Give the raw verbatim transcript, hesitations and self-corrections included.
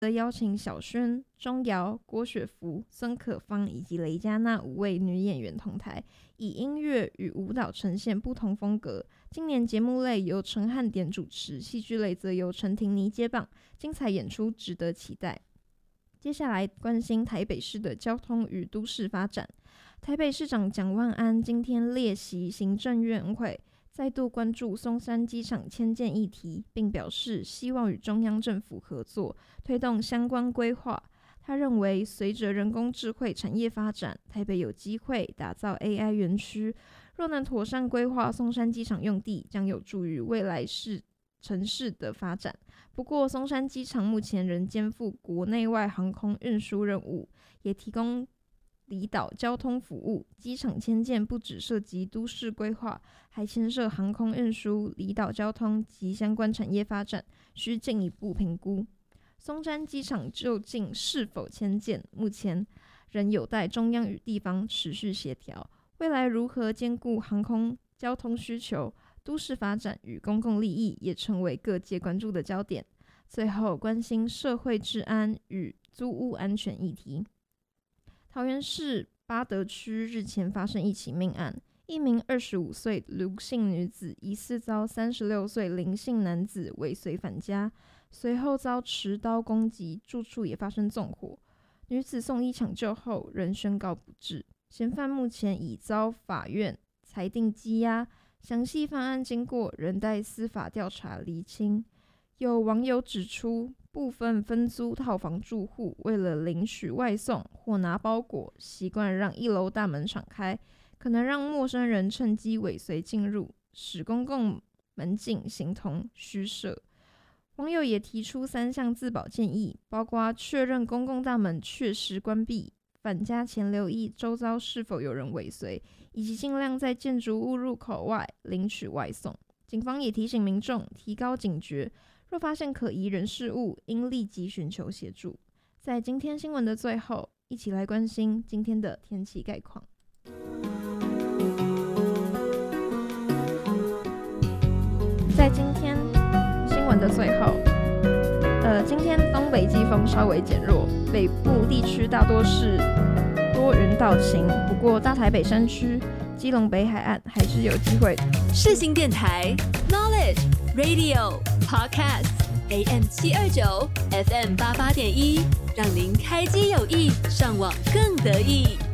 则邀请小轩、钟瑶、郭雪芙、孙可芳以及雷佳娜五位女演员同台，以音乐与舞蹈呈现不同风格。今年节目类由陈汉典主持，戏剧类则由陈婷妮接棒，精彩演出值得期待。接下来关心台北市的交通与都市发展。台北市长蒋万安今天列席行政院会，再度关注松山机场迁建议题，并表示希望与中央政府合作，推动相关规划。他认为，随着人工智慧产业发展，台北有机会打造 A I 园区。若能妥善规划松山机场用地，将有助于未来市城市的发展。不过，松山机场目前仍肩负国内外航空运输任务，也提供离岛交通服务。机场迁建不只涉及都市规划，还牵涉航空运输、离岛交通及相关产业发展，需进一步评估。松山机场究竟是否迁建，目前仍有待中央与地方持续协调。未来如何兼顾航空交通需求、都市发展与公共利益，也成为各界关注的焦点。最后，关心社会治安与租屋安全议题。桃园市八德区日前发生一起命案，一名二十五岁卢姓女子疑似遭三十六岁林姓男子尾随返家，随后遭持刀攻击，住处也发生纵火。女子送医抢救后仍宣告不治。嫌犯目前已遭法院裁定羁押，详细犯案经过仍待司法调查厘清。有网友指出，部分分租套房住户为了领取外送或拿包裹，习惯让一楼大门敞开，可能让陌生人趁机尾随进入，使公共门禁形同虚设。网友也提出三项自保建议，包括确认公共大门确实关闭，返家前留意周遭是否有人尾随，以及尽量在建筑物入口外领取外送。警方也提醒民众提高警觉，若发现可疑人事物，应立即寻求协助。在今天新闻的最后，一起来关心今天的天气概况。在今天新闻的最后，呃，今天东北季风稍微减弱，北部地区大多是多云到晴，不过大台北山区、基隆北海岸还是有机会。 世新电台 Knowledge Radio Podcast A M 七二九 F M 八八点一，让您开机有益，上网更得意。